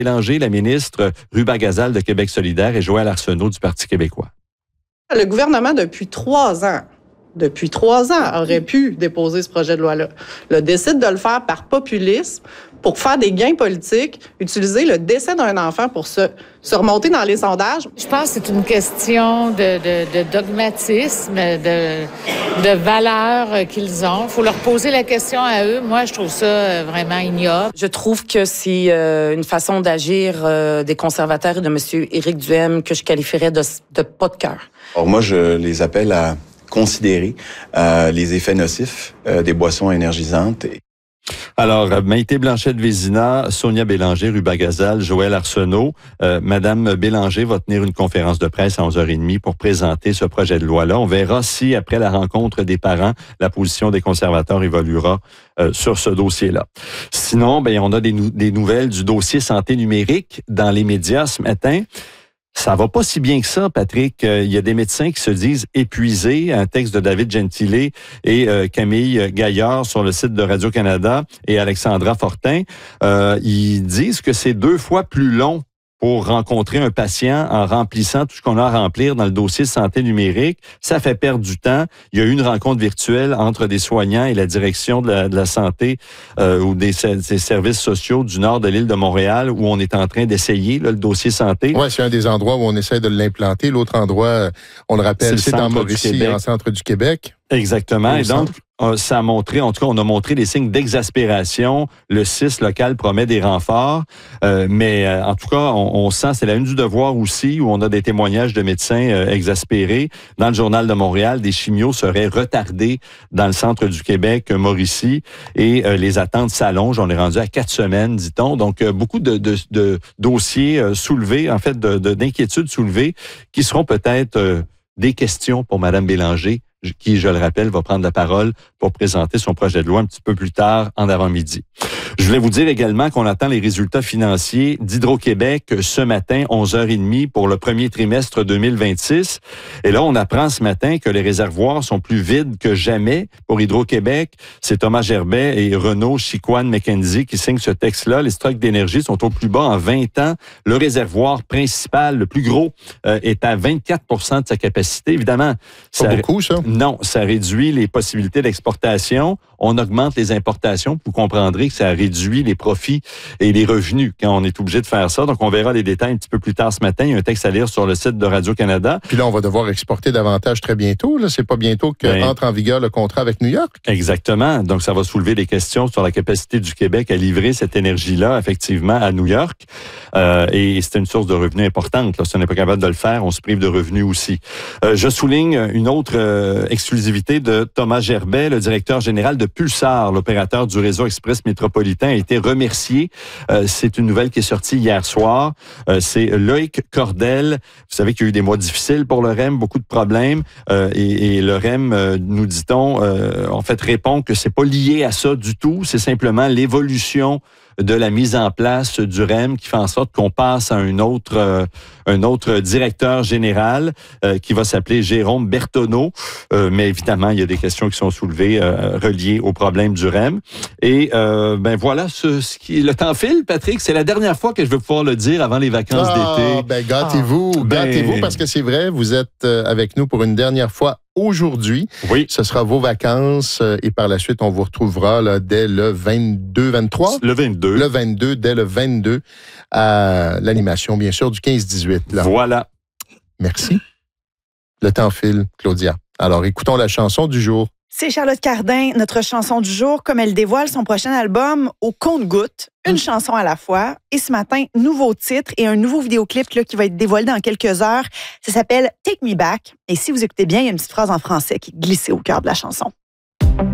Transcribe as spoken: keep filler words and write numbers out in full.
Bélanger, la ministre Rubagazal de Québec solidaire et Joël Arsenault du Parti québécois. Le gouvernement, depuis trois ans, depuis trois ans, aurait pu déposer ce projet de loi-là. Le décide de le faire par populisme, pour faire des gains politiques, utiliser le décès d'un enfant pour se, se remonter dans les sondages. Je pense que c'est une question de, de, de dogmatisme, de, de valeurs qu'ils ont. Il faut leur poser la question à eux. Moi, je trouve ça vraiment ignoble. Je trouve que c'est euh, une façon d'agir euh, des conservateurs et de M. Éric Duhaime que je qualifierais de, de pas de cœur. Alors moi, je les appelle à considérer euh, les effets nocifs euh, des boissons énergisantes. Alors, Maïté Blanchette-Vézina, Sonia Bélanger, Rubagazal, Joël Arsenault. Euh, Madame Bélanger va tenir une conférence de presse à onze heures trente pour présenter ce projet de loi-là. On verra si, après la rencontre des parents, la position des conservateurs évoluera euh, sur ce dossier-là. Sinon, ben, on a des, nou- des nouvelles du dossier santé numérique dans les médias ce matin. Ça va pas si bien que ça, Patrick. Euh, il y a des médecins qui se disent épuisés. Un texte de David Gentile et euh, Camille Gaillard sur le site de Radio-Canada et Alexandra Fortin. Euh, ils disent que c'est deux fois plus long pour rencontrer un patient en remplissant tout ce qu'on a à remplir dans le dossier santé numérique. Ça fait perdre du temps. Il y a eu une rencontre virtuelle entre des soignants et la direction de la, de la santé euh, ou des, des services sociaux du nord de l'île de Montréal où on est en train d'essayer là, le dossier santé. Oui, c'est un des endroits où on essaie de l'implanter. L'autre endroit, on le rappelle, c'est, c'est dans Mauricie, en centre du Québec. Exactement. Et donc, ça a montré, en tout cas, on a montré des signes d'exaspération. Le C I S local promet des renforts. Euh, mais euh, en tout cas, on, on sent, c'est la une du devoir aussi, où on a des témoignages de médecins euh, exaspérés. Dans le Journal de Montréal, des chimios seraient retardés dans le centre du Québec, euh, Mauricie, et euh, les attentes s'allongent. On est rendu à quatre semaines, dit-on. Donc, euh, beaucoup de, de, de dossiers euh, soulevés, en fait, de, de, d'inquiétudes soulevées, qui seront peut-être euh, des questions pour Mme Bélanger, qui, je le rappelle, va prendre la parole pour présenter son projet de loi un petit peu plus tard en avant-midi. Je voulais vous dire également qu'on attend les résultats financiers d'Hydro-Québec ce matin, onze heures trente, pour le premier trimestre deux mille vingt-six. Et là, on apprend ce matin que les réservoirs sont plus vides que jamais pour Hydro-Québec. C'est Thomas Gerbet et Renaud Chicoine-Mackenzie qui signent ce texte-là. Les stocks d'énergie sont au plus bas en vingt ans. Le réservoir principal, le plus gros, euh, est à vingt-quatre pour cent de sa capacité. Évidemment, c'est pas beaucoup, ça? Non, ça réduit les possibilités d'exportation. On augmente les importations. Vous comprendrez que ça réduit les profits et les revenus quand on est obligé de faire ça. Donc, on verra les détails un petit peu plus tard ce matin. Il y a un texte à lire sur le site de Radio-Canada. Puis là, on va devoir exporter davantage très bientôt. Là, c'est pas bientôt qu'entre en vigueur le contrat avec New York. Exactement. Donc, ça va soulever des questions sur la capacité du Québec à livrer cette énergie-là, effectivement, à New York. Euh, et c'est une source de revenus importante. Là. Si on n'est pas capable de le faire, on se prive de revenus aussi. Euh, je souligne une autre euh, exclusivité de Thomas Gerbet, le directeur général de Pulsar, l'opérateur du réseau express métropolitain, a été remercié. Euh, c'est une nouvelle qui est sortie hier soir. Euh, c'est Loïc Cordel. Vous savez qu'il y a eu des mois difficiles pour le R E M, beaucoup de problèmes. Euh, et, et le R E M, euh, nous dit-on, euh, en fait, répond que c'est pas lié à ça du tout. C'est simplement l'évolution de la mise en place du R E M qui fait en sorte qu'on passe à un autre euh, un autre directeur général euh, qui va s'appeler Jérôme Bertoneau. Euh, mais évidemment, il y a des questions qui sont soulevées euh, reliées au problème du R E M. Et euh, ben voilà, ce, ce qui le temps file, Patrick. C'est la dernière fois que je vais pouvoir le dire avant les vacances ah, d'été. Ben gâtez-vous, ah, gâtez-vous ben... parce que c'est vrai, vous êtes avec nous pour une dernière fois aujourd'hui. Oui. Ce sera vos vacances euh, et par la suite, on vous retrouvera là, dès le vingt-deux, vingt-trois. Le vingt-deux. Le vingt-deux, dès le vingt-deux, à l'animation, bien sûr, du quinze dix-huit. Là. Voilà. Merci. Le temps file, Claudia. Alors, écoutons la chanson du jour. C'est Charlotte Cardin, notre chanson du jour, comme elle dévoile son prochain album au compte-gouttes, une mmh. chanson à la fois. Et ce matin, nouveau titre et un nouveau vidéoclip là, qui va être dévoilé dans quelques heures. Ça s'appelle « Take Me Back ». Et si vous écoutez bien, il y a une petite phrase en français qui est glissée au cœur de la chanson.